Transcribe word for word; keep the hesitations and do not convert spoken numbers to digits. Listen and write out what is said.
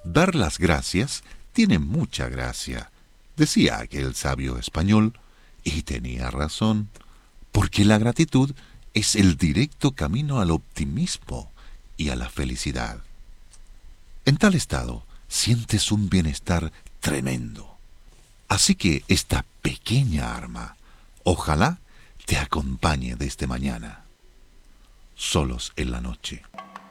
Dar las gracias tiene mucha gracia, decía aquel sabio español, y tenía razón, porque la gratitud es el directo camino al optimismo y a la felicidad. En tal estado, sientes un bienestar tremendo. Así que esta pequeña arma, ojalá te acompañe desde mañana, solos en la noche.